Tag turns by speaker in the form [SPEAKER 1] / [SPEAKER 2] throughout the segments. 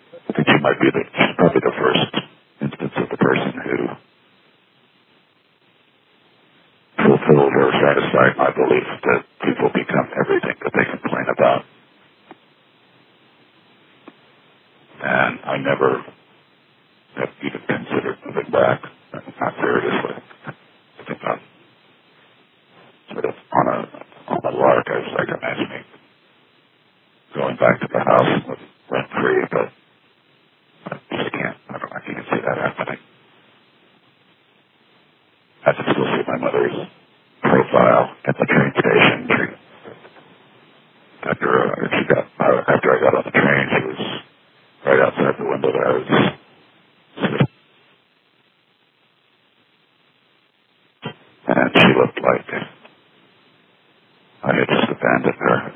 [SPEAKER 1] I think she might be she's probably the first instance of the person who fulfilled or satisfied my belief that people become everything that they complain about. And I never have even considered moving back, not seriously. I think I'm sort of on a lark. I was like imagining going back to the house rent free, but I just can't. I can't see that happening. I can still see my mother's profile at the train station. After I got on the train, she was right outside the window that I was sitting. And she looked like I had just abandoned her.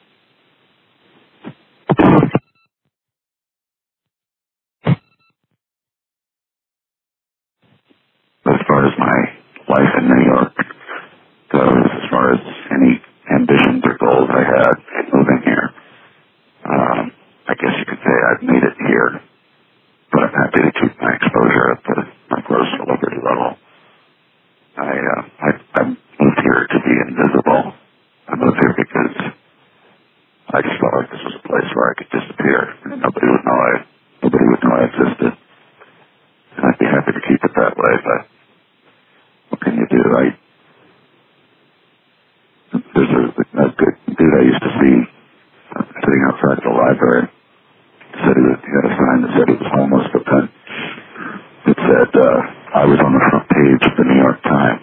[SPEAKER 1] As far as my life in New York goes, as far as any ambitions or goals I had moving here, I guess you could say I've made it here, but I'm happy to keep my exposure at my gross liberty level. I moved here to be invisible. I moved here because I just felt like this was a place where I could disappear and nobody would know I existed. And I'd be happy to keep it that way, but what can you do? There's a good dude I used to see sitting outside the library. He had a sign that said he was homeless, but then it said, I was on the front page of the New York Times.